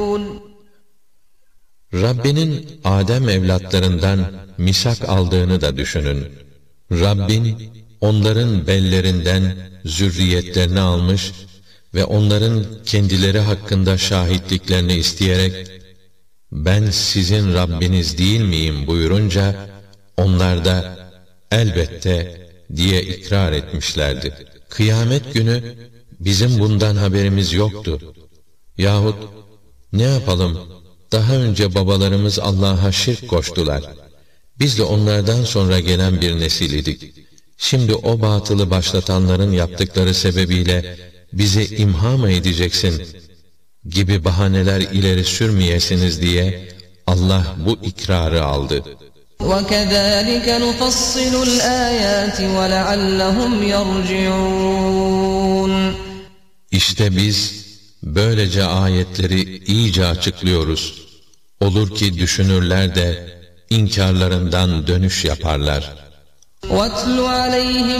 Rabbinin Adem evlatlarından misak aldığını da düşünün. Rabbin onların bellerinden zürriyetlerini almış ve onların kendileri hakkında şahitliklerini isteyerek "Ben sizin Rabbiniz değil miyim?" buyurunca onlar da "Elbette" diye ikrar etmişlerdi. Kıyamet günü bizim bundan haberimiz yoktu. Yahut ne yapalım? Daha önce babalarımız Allah'a şirk koştular. Biz de onlardan sonra gelen bir nesil idik. Şimdi o batılı başlatanların yaptıkları sebebiyle bizi imha mı edeceksin gibi bahaneler ileri sürmeyesiniz diye Allah bu ikrarı aldı. وَكَذَٰلِكَ نُفَصِّلُ الْآيَاتِ وَلَعَلَّهُمْ يَرْجِعُونَ İşte biz böylece ayetleri iyice açıklıyoruz. Olur ki düşünürler de inkarlarından dönüş yaparlar. وَاتْلُ عَلَيْهِمْ